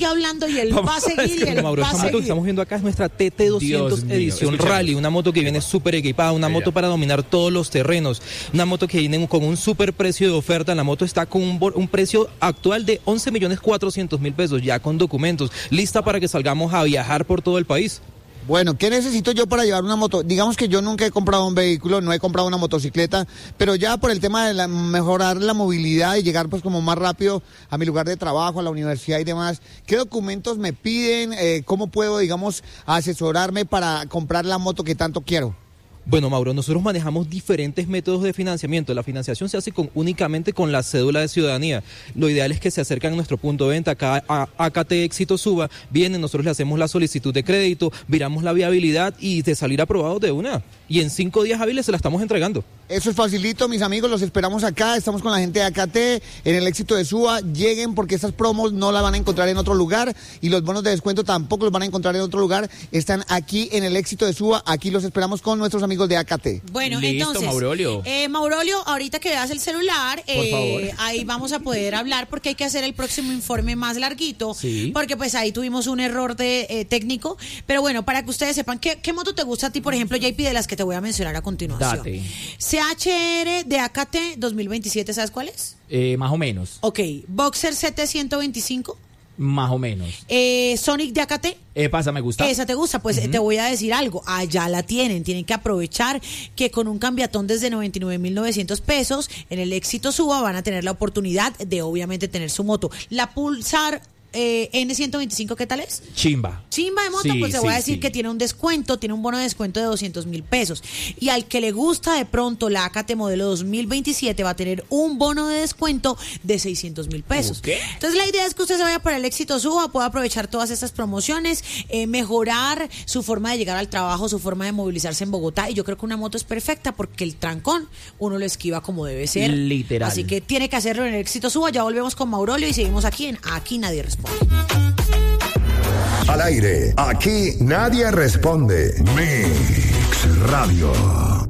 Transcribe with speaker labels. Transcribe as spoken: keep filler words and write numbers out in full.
Speaker 1: hablando y él va a seguir y él
Speaker 2: Mauro,
Speaker 1: va a
Speaker 2: esta moto
Speaker 1: seguir.
Speaker 2: que estamos viendo acá es nuestra T T doscientos
Speaker 3: mío,
Speaker 2: edición
Speaker 3: escuchemos.
Speaker 2: Rally, una moto que viene súper equipada, una moto para dominar todos los terrenos, una moto que viene con un súper precio de oferta. La moto está con un, bo- un precio actual de once millones cuatrocientos mil pesos, ya con documentos, lista para que salgamos a viajar por todo el país.
Speaker 4: Bueno, ¿qué necesito yo para llevar una moto? Digamos que yo nunca he comprado un vehículo, no he comprado una motocicleta, pero ya por el tema de la, mejorar la movilidad y llegar pues como más rápido a mi lugar de trabajo, a la universidad y demás, ¿qué documentos me piden? Eh, ¿Cómo puedo, digamos, asesorarme para comprar la moto que tanto quiero?
Speaker 2: Bueno, Mauro, nosotros manejamos diferentes métodos de financiamiento. La financiación se hace con, únicamente con la cédula de ciudadanía. Lo ideal es que se acerquen a nuestro punto de venta, acá a A K T Éxito Suba, vienen, nosotros le hacemos la solicitud de crédito, miramos la viabilidad y de salir aprobados de una. Y en cinco días hábiles se la estamos entregando.
Speaker 4: Eso es facilito, mis amigos, los esperamos acá, estamos con la gente de A K T, en el Éxito de Suba, lleguen porque estas promos no las van a encontrar en otro lugar y los bonos de descuento tampoco los van a encontrar en otro lugar, están aquí en el Éxito de Suba, aquí los esperamos con nuestros amigos de A K T.
Speaker 1: Bueno,
Speaker 3: Listo,
Speaker 1: entonces,
Speaker 3: Maurolio.
Speaker 1: Eh, Maurolio, ahorita que veas el celular,
Speaker 3: Por
Speaker 1: eh,
Speaker 3: favor.
Speaker 1: ahí vamos a poder hablar porque hay que hacer el próximo informe más larguito,
Speaker 3: Sí.
Speaker 1: porque pues ahí tuvimos un error de eh, técnico, pero bueno, para que ustedes sepan, ¿qué, qué moto te gusta a ti, por ejemplo, J P, de las que te voy a mencionar a continuación?
Speaker 3: Date.
Speaker 1: C H R de A K T dos mil veintisiete, ¿sabes cuál es?
Speaker 3: Eh, más o menos,
Speaker 1: Ok, Boxer C T ciento veinticinco,
Speaker 3: más o menos.
Speaker 1: eh, Sonic de A K T.
Speaker 3: Eh, pasa, me gusta.
Speaker 1: Esa te gusta, pues eh, te voy a decir algo, allá la tienen, tienen que aprovechar que con un cambiatón desde noventa y nueve mil novecientos pesos en el Éxito Suba van a tener la oportunidad de obviamente tener su moto. La Pulsar eh, N ciento veinticinco, ¿qué tal es?
Speaker 3: Chimba.
Speaker 1: Chimba de moto,
Speaker 3: Sí,
Speaker 1: pues te
Speaker 3: sí,
Speaker 1: voy a decir
Speaker 3: sí.
Speaker 1: que tiene un descuento, tiene un bono de descuento de doscientos mil pesos. Y al que le gusta de pronto la A K T modelo dos mil veintisiete va a tener un bono de descuento de seiscientos mil pesos.
Speaker 3: ¿Qué?
Speaker 1: Entonces la idea es que usted se vaya para el Éxito Suba, pueda aprovechar todas estas promociones, eh, mejorar su forma de llegar al trabajo, su forma de movilizarse en Bogotá. Y yo creo que una moto es perfecta porque el trancón uno lo esquiva como debe ser.
Speaker 3: Literal.
Speaker 1: Así que tiene que hacerlo en el Éxito Suba. Ya volvemos con Maurolio y seguimos aquí en Aquí Nadie Responde.
Speaker 5: Al aire, aquí nadie responde. Mix Radio.